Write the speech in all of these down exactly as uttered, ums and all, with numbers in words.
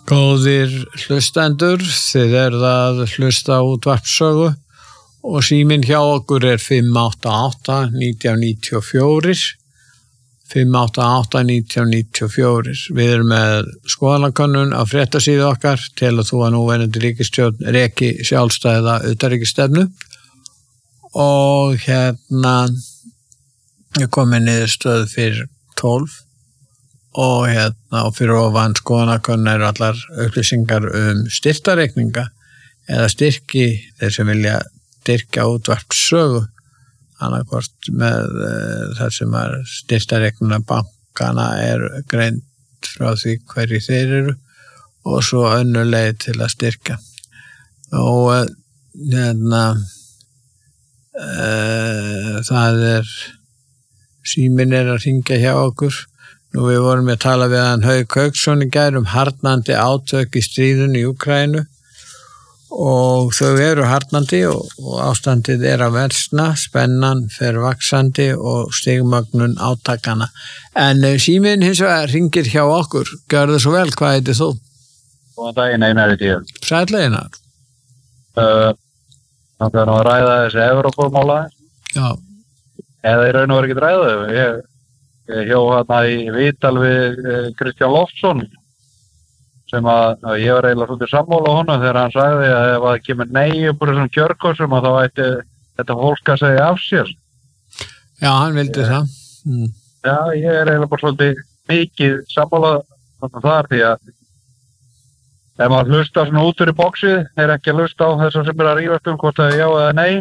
Góðir hlustendur, þið eruð að hlusta á útvarpssögu og síminn hjá okkur er fimm átta átta nítján níutíu og fjögur, fimm átta átta nítján níutíu og fjögur. Við erum með skoðanakönnun á fréttasíðu okkar til að þú að núverandi ríkisstjórn reki sjálfstæða utanríkisstefnu og hérna er komið niðurstöðu fyrir tólf og hérna og fyrir ofan skoðanakönnun eru allar upplýsingar um styrktareikninga eða styrki þeir sem vilja styrkja útvarpssögu annarkvort með uh, þar sem að styrktareiknina bankana er greint frá því hverju þeir eru og svo önnur leið til að styrkja og uh, hérna uh, það er síminn er að hringja hjá okkur. Nú við vorum að tala við hann Hauk Hauksson í gær um harðnandi átök í stríðinu í Úkraínu og þau eru harðnandi og, og ástandið er að versna, spennan fer vaxandi og stigmögnun átakana. En síminn hins vegar hringir hjá okkur. Gjörðu svo vel, hvað heitir þú? Góðan daginn, Einar heiti ég. Sæll Einar. Uh, Það er nú að ræða þessi Evrópumála. Já. Eða í raun og verið ekki ræða þau. Ég Ég hjó hérna í viðtal við Kristján Loftsson sem að, að ég var eiginlega svolítið sammála á honum þegar hann sagði að ef það kemur nei upp úr þessum kjörkorsum að þá ætti þetta fólk að segja af sér. Já, hann vildi ég, það. Mm. Já, ég er eiginlega bara svolítið mikið sammála þar því að ef maður hlusta svona út fyrir bóksið, er ekki að hlusta á þess sem er að rífast um hvort það er já eða nei.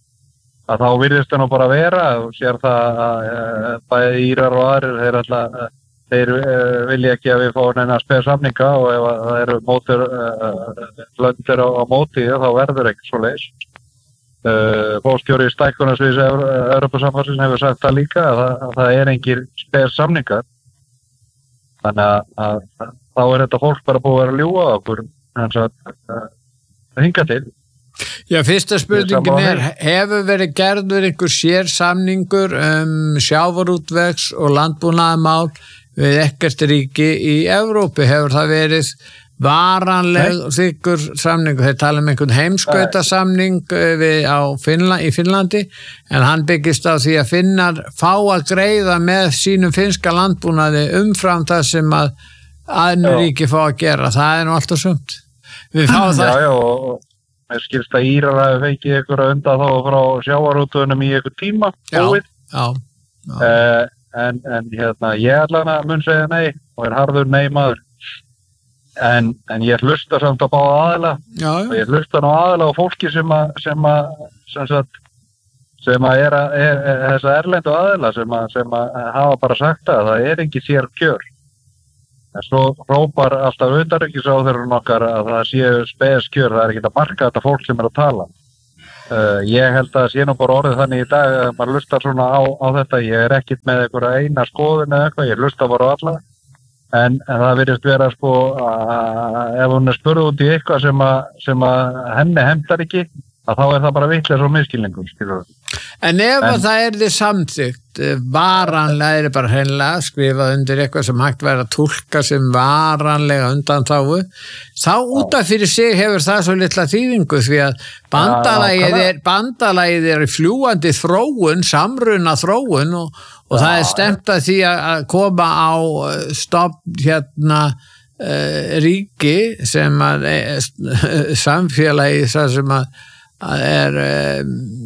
Að þá virðist það nú bara vera og sér það að bæði Írar og aðrir þeir, alltaf, þeir vilja ekki að við fáum neina spes samninga og ef það eru mótur löndir á, á móti þá verður ekki svo leys. Fórstjóri í stækkunarsviðs Evrópusambandsins hefur sagt það líka að það, að það er engir spes samningar. Þannig að, að, að þá er þetta fólk bara búið að vera að ljúga okkur hans að, að, að hinga til. Já, fyrsta spurningin er, hefur verið gerður einhver sér samningur um sjávarútvegs og landbúnaðarmál við ekkert ríki í Evrópu? Hefur það verið varanleg þykkur samningur? Þeir tala um einhvern heimskautasamning við á Finnla, í Finnlandi en hann byggist á því að Finnar fá að greiða með sínum finnska landbúnaði umfram það sem að aðnur ríki fá að gera. Það er nú alltaf sumt. Við fáum það. Já, já, og Mér skilst að Írar hafi fengið ykkur undan þá frá sjávarútvegunum í ykkur tíma. Já, já, já. Uh, en, en hérna, ég allan að mun segja nei og er harður nei maður. En, en ég hlusta samt að báða aðila. Já, já. Og ég hlusta nú aðila á fólki sem að, sem að, sem sagt, sem að er að, er, er, þessa erlendu aðila sem að, sem að hafa bara sagt að það er ekki sér kjör. En svo hrópar alltaf utanríkisráðherrinn okkar að það séu spes kjör, það er ekki að marka þetta fólk sem er að tala. Uh, ég held að það sé nú bara orðið þannig í dag að maður hlustar svona á, á þetta, ég er ekkit með einhverja eina skoðun eða eitthvað, ég hlusta bara á alla. En, en það virðist vera sko að ef hún er spurð út í eitthvað sem að, sem að henni hemdar ekki, að þá er það bara vitleis og miskilningur, skilur við. En ef en, það er þið samþykkt, varanlega er bara hreinlega skrifað undir eitthvað sem hægt væri að túlka sem varanlega undanþágu, þá út af fyrir sig hefur það svo litla þýðingu því að bandalagið er, bandalagið er fljúandi þróun, samruna þróun og, og já, það er stemt að því að koma á stofn hérna uh, ríki sem að uh, samfélagi það sem að Það er um,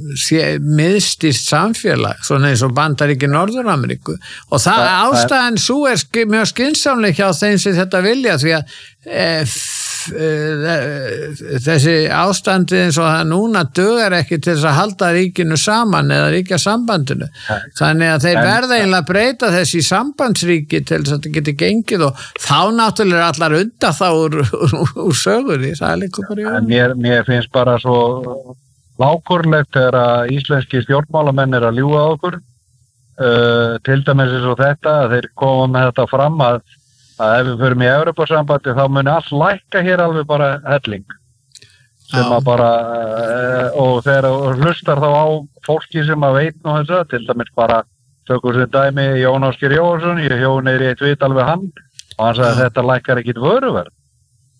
miðstýrt samfélag, svona eins og Bandaríki Norður-Ameríku og það Þa, ástæðan svo er sk mjög skynsamleg hjá þeim sem þetta vilja því að e, f, e, þessi ástandi eins og það núna dugar ekki til þess að halda ríkinu saman eða ríkja sambandinu. Þannig að þeir verða einlega að breyta þessi sambandsríki til þess að þetta geti gengið og þá náttúrulega allar undan þá úr, úr, úr sögunni. Það er líka bara í öðrum. Mér, mér finnst bara svo lágkúrlegt þegar að íslenski stjórnmálamenn er að ljúga okkur. Uh, til dæmis eins og þetta, þeir koma með þetta fram að, að ef við förum í Evrópusambandi þá muni allt lækka hér alveg bara helling. Sem að bara, uh, og þegar hlustar þá á fólki sem að veit nú þess að, til dæmis bara tökum sem dæmi Jón Ásgeir Jóhannsson, ég hjó neyri eitt viðtal við hann og hann sagði að þetta lækkar ekkit vöruverð.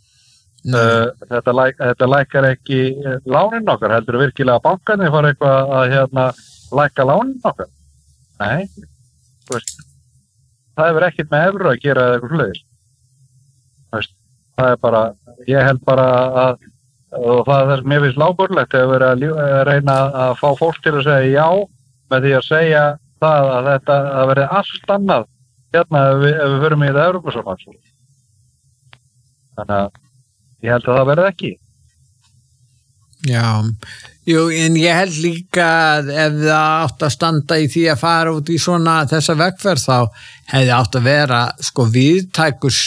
uh, þetta, læk, þetta lækkar ekki lánin okkar, heldur virkilega að bankarnir fara eitthvað að hérna, lækka lánin okkar? Nei, veist, það hefur ekkert með evru að gera eða eitthvað sluðis. Það er bara, ég held bara að, og það er það sem ég finnst lágborlegt, hefur verið að, að reyna að fá fólk til að segja já með því að segja það að þetta að verði allt annað hérna ef við, ef við förum í þetta Evrópusamband. Þannig að ég held að það verði ekki. Já, jú, en ég held líka að ef það átt að standa í því að fara út í svona þessa vegferð þá hefði átt að vera sko viðtækur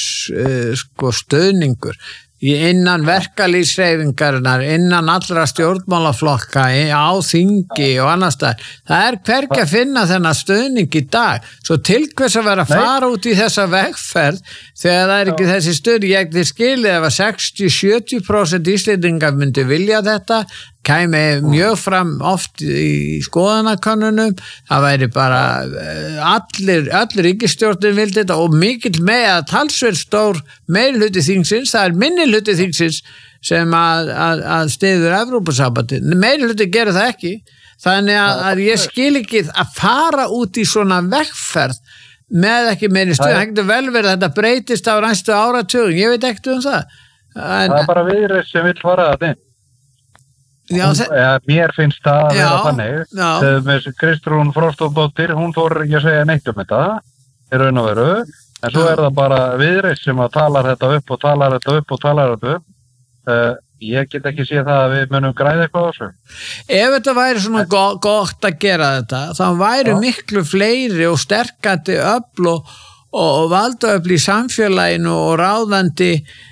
sko stöðningur í innan verkalýðshreyfingarinnar, innan allra stjórnmálaflokka, á þingi og annars staðar. Það er hvergi að finna þennan stöðning í dag. Svo til hvers að vera að fara út í þessa vegferð þegar það er ekki þessi stöðning. Ég ekki skilið ef að sextíu til sjötíu prósent Íslendingar myndi vilja þetta, kæmi mjög fram oft í skoðanakönnunum, það væri bara allir, allir ríkisstjórnin vildi þetta og mikill með að talsverð stór meirihluti þingsins, það er minnihluti þingsins sem að, að, að styður Evrópusambandið, meirihluti gerir það ekki, þannig að, að ég skil ekki að fara út í svona vegferð með ekki meiri stöð, það getur vel verið að þetta breytist á næstu áratugum, ég veit ekkert um það. En, það er bara Viðreisn sem vill fara það inn. Já, hún, ja, mér finnst það að vera þannig með Kristrún Frostadóttir, hún þorir ekki að segja neitt um þetta í raun og veru, en svo er það bara Viðreisn sem að talar þetta upp og talar þetta upp og talar þetta upp. uh, ég get ekki séð það að við munum græða eitthvað á þessu. Ef þetta væri svona en, go- gott að gera þetta þá væri já. miklu fleiri og sterkandi öfl og, og, og valdaöfl í samfélaginu og ráðandi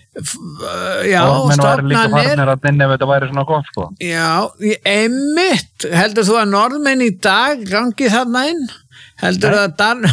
já, stofnanir ef þetta væri svona gott sko. Já, einmitt heldur þú að norðmenn í dag gangi þarna inn? Heldur það að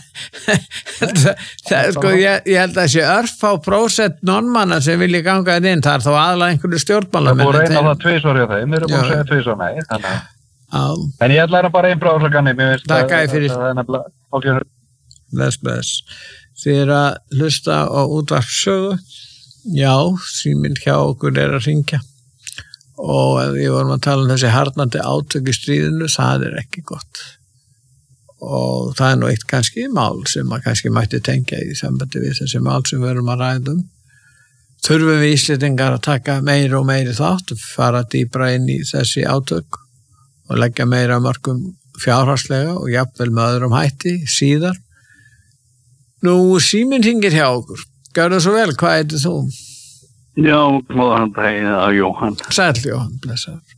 það sko, ég, ég held að þessi örfá prósent norðmanna sem vilja ganga inn, það er þá aðalega einhverju stjórnmálamenn. Það búið reyna það tvisvar hjá þeim, þeir eru búið að segja tvisvar nei, þannig. En ég ætla bara einn bráðsakanni, mér finnst að það er nefnilega bless, bless. Þið er að hlusta á útvarpssögu. Já, síminn hjá okkur er að hringja og ég vorum að tala um þessi harðnandi átök í stríðinu, það er ekki gott og það er nú eitt kannski mál sem maður kannski mætti tengja í sambandi við þessi mál sem við erum að ræða um. Þurfum við Íslendingar að taka meiri og meiri þátt, fara dýpra inn í þessi átök og leggja meira mörgum fjárhagslega og jafnvel með öðrum hætti síðar. Nú síminn hringir hjá okkur. Gjörðu svo vel, hvað heitir þú? Já, góðan daginn að Jóhann. Sæll Jóhann, blessaður.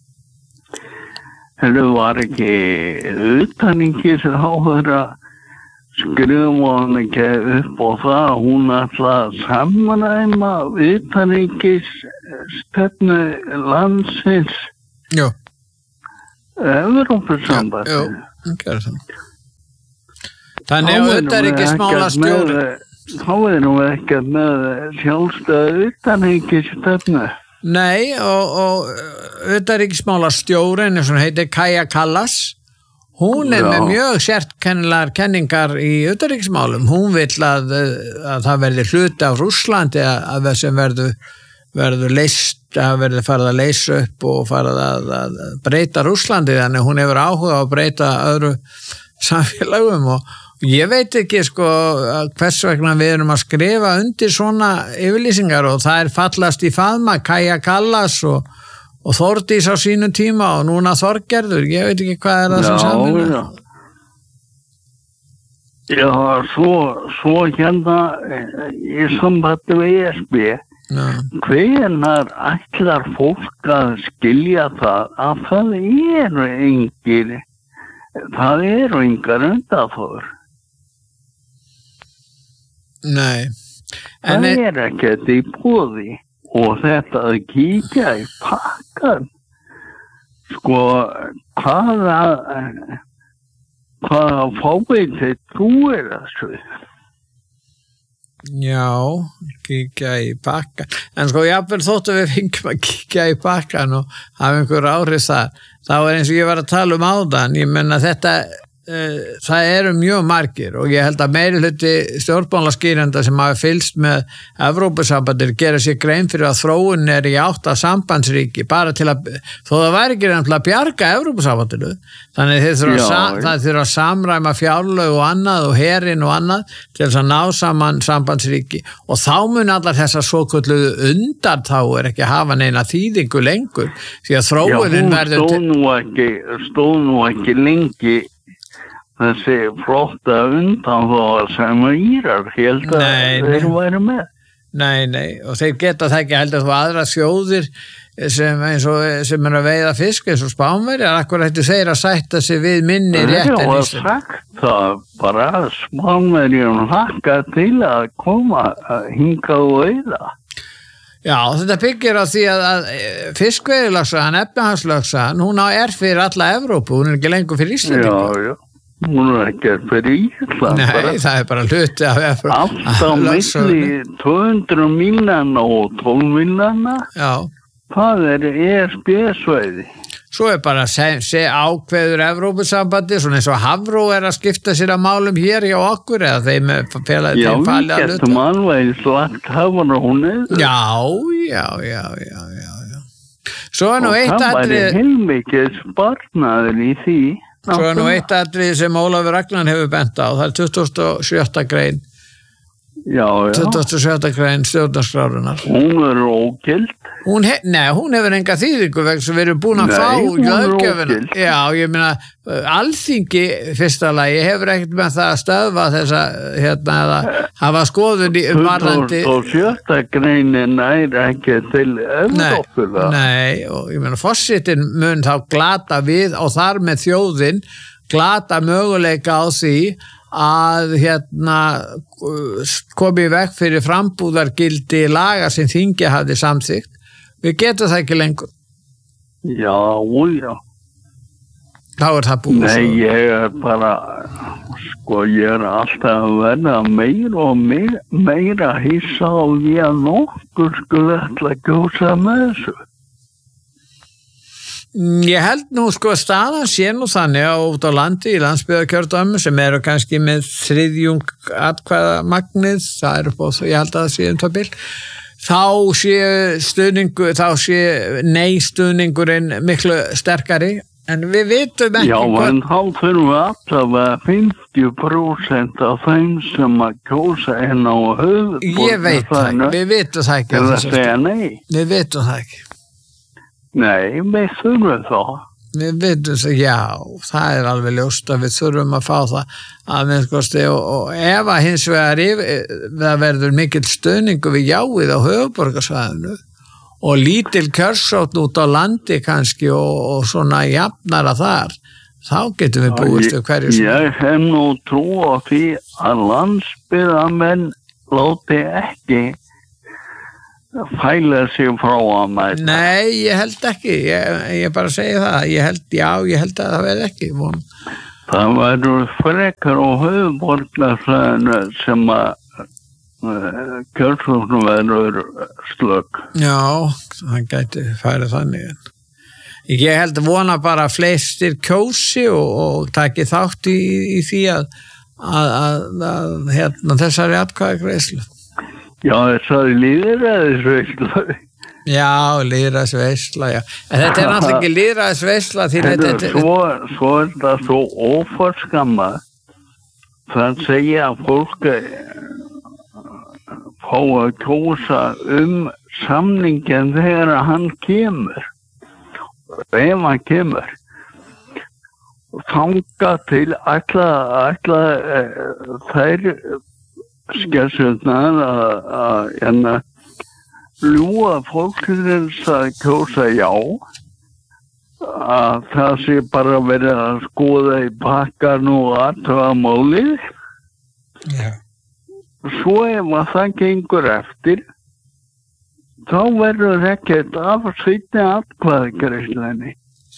Hefðu var ekki utaningis ráðherra skrifa hann ekki upp á það að hún ætla að samræma utaningis stefnu landsins. Jú. Evrópusambandi. Jú, gjörðu það. Þannig að utanríkismálastjóri þá er nú ekki með sjálfstæðu utanríkisstefnu. Nei, og, og utanríkismálastjórinn sem heitir Kaja Kallas, hún er Já. með mjög sérkennilegar kenningar í utanríkismálum. Hún vill að, að það verði hluti á Rússlandi að sem verður verður leist, að verður farið að leysa upp og farið að, að breyta Rússlandi, þannig hún hefur áhuga að breyta öðru samfélagum og ég veit ekki sko hvers vegna við erum að skrifa undir svona yfirlýsingar og það er fallast í faðma Kaja Kallas og, og Þórdís á sínu tíma og núna Þorgerður, ég veit ekki hvað er það sem samfélag. Já, já, svo, svo hérna í sambandi við E S B, já. Hvenær ætlar fólk að skilja það að það eru engir, það eru engar undanför. Nei. En það er ekkert í boði og þetta að kíkja í pakkan sko hvaða hvaða fáið þið trúir þessu. Já, kíkja í pakkan en sko jafnvel þóttu við fengum að kíkja í pakkan og hafa einhver áhrif það þá er eins og ég var að tala um áðan, ég menna þetta það eru mjög margir og ég held að meiri hluti stjórnmálaskýrenda sem hafa fylgst með Evrópusambandir gera sér grein fyrir að þróun er í átt að sambandsríki bara til að, þó það væri ekki reynd að bjarga Evrópusambandinu, þannig þeir þurfa, sam, það þurfa að samræma fjárlög og annað og herinn og annað til þess að ná saman sambandsríki og þá mun allar þessar svokölluðu undanþágur ekki hafa neina þýðingu lengur því að þróunin verður stóð nú ekki, stóð nú ekki lengi þessi flotta undan þá sem Írar held að nei, þeir væri með. Nei, nei, og þeir geta það ekki heldur þú aðra sjóðir sem, eins og, sem er að veiða fisk eins og Spánverjar, akkur ættu þeir að sætta sig við minni rétt en Ísland. Já, það sagt það bara að Spánverjum hlakka til að koma að hinga og veiða. Já, þetta byggir á því að, að fiskveiðilögsagan, efnahagslögsagan, hún er fyrir alla Evrópu, hún er ekki lengur fyrir Íslandingu. Já, já. Hún er ekki fyrir Ísland. Nei, bara. Það er bara hluti af Evrópu. Allt á milli tvö hundruð mílnana og tólf mílnana. Já. Það er E S B-svæði. Svo er bara að se ákveður Evrópusambandi, svona eins og Hafró er að skipta sér að málum hér hjá okkur eða þeim felaði þeim falið að hluta. Já, við getum alveg slagt Hafró niður. Já, já, já, já, já, já. Svo er nú eitt atrið. Og það væri heilmikið sparnaður í því. Svo er nú eitt atrið sem Ólafur Ragnar hefur bent á, það er tuttugasta og sjötta grein. Já, já. tuttugasta og sjötta grein stjórnarskrárinnar. Hún er ógild. Hún hef, nei, hún hefur enga þýðingu vegna sem við erum búin að nei, fá löggjöfina. Já, ég meina, Alþingi fyrsta lagi hefur ekkert með það að stöðva þessa, hérna, að hafa skoðun í varðandi. tuttugasta og sjötta greinin er ekki til Evrópula. Nei, nei, og ég meina, forsetinn mun þá glata við og þar með þjóðin glata möguleika á því að hérna komi vekk fyrir frambúðargildi laga sem þingi hafði samþykkt. Við getum það ekki lengur. Já, já. Þá er það búið. Nei, ég er bara, sko, ég er alltaf að verða meira og meira, meira hissa á því að nokkur skulle ætla að kjósa með þessu. Ég held nú sko að staðan sé nú þannig á út á landi í landsbyggðarkjördæmi sem eru kannski með þriðjung atkvæða magnið, það eru búið, ég held að það sé um það bil, þá sé stuðningu, þá sé nei stuðningurinn miklu sterkari, en við vitum ekki. Já, en þá þurfum við alltaf að fimmtíu prósent af þeim sem að kjósa inn á höfuðborg. Ég veit það, við vitum það ekki. Eða segja nei. Við vitum það ekki. Nei, við þurfum það. Við veitum það, já, það er alveg ljóst að við þurfum að fá það að minnskosti og, og ef að hins vegar það verður mikill stuðningu við jáið á höfuðborgarsvæðinu og lítil kjörsótt út á landi kannski og, og svona jafnara þar, þá getum við búist við hverju sem. Ég hef nú trú á því að landsbyggðarmenn láti ekki fæla sig frá að mæta. Nei, ég held ekki, ég, ég bara segi það, ég held, já, ég held að það verði ekki. Von. Það verður frekar á höfuðborgarsvæðinu sem að uh, kjörsóknum verður slögg. Já, það gæti farið þannig. Ég held að vona bara að flestir kjósi og, og taki þátt í, í því að, að, að, að hérna, þessari atkvæðagreiðslu. Já, þessari lýðræðisveisla. Já, lýðræðisveisla, já. En þetta er náttúrulega ekki lýðræðisveisla því þetta... Svo, svo er það svo óforskamma. Það segja að fólk fá að kjósa um samningin þegar hann kemur. Ef hann kemur. Þanga til ætla, ætla þær skessutnar að ljúa fólkins að kjósa já, að það sé bara verið að skoða í pakkan og aðtöða málið. Já. Svo ef að það gengur eftir, þá verður ekkert af seinni atkvæðagreiðslunni.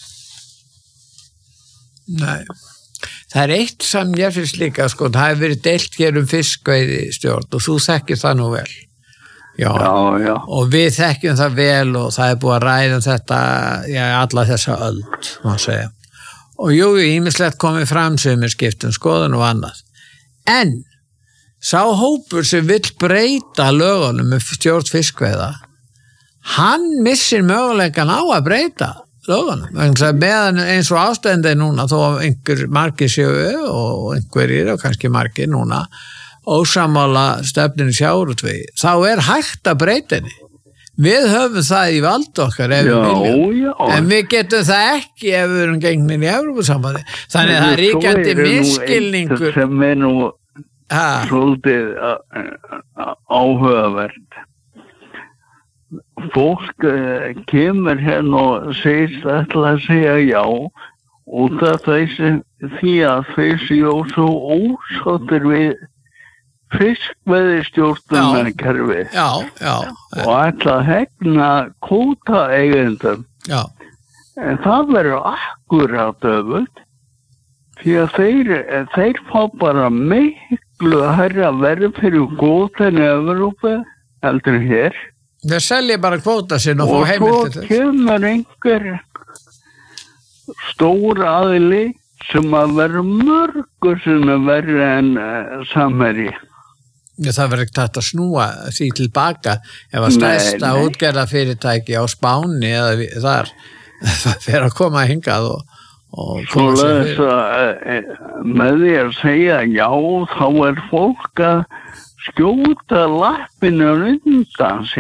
Nei. Það er eitt sem ég finnst líka, sko, það hefur verið deilt hér um fiskveiðistjórn og þú þekkir það nú vel. Já, já, já. Og við þekkjum það vel og það er búið að ræða þetta, já, alla þessa öld, má segja. og jú, ýmislegt komið fram sem er skiptum skoðun og annað. En sá hópur sem vill breyta lögunum með stjórn fiskveiða, hann missir möguleikan á að breyta lögunum. Meðan eins og ástæðandi núna, þó einhver margir séu og einhverjir og kannski margir núna, ósammála stefninu sjávarútvegi, þá er hægt að breyta henni. Við höfum það í vald okkar ef já, við viljum, já. En við getum það ekki ef við erum gengnin í Evrópusambandi. Þannig að það er ríkjandi misskilningur. Sem er nú ha. Svolítið áhugavert. Fólk uh, kemur hérna og segist ætla að segja já út af þessi því að þessi já svo ósáttir við fiskveiðistjórnarkerfi já, já, já. og ætla að hegna kvótaeigendum. Já. En það verður akkurat öfugt því að þeir, þeir fá bara miklu hærra verð fyrir kvótan í Evrópu heldur en hér. Þeir selja bara kvóta sinn og fá heimild til þess. Og svo kemur einhver stór aðili sem að verður mörgur sem að verður en uh, samherji. Já, það verður ekki hægt að snúa því tilbaka ef að stærsta útgerðarfyrirtæki á Spáni eða við, þar fyrir að koma hingað og, og koma sér fyrir. Svo með því að segja já, þá er fólk að skjóta lappinu undan sér.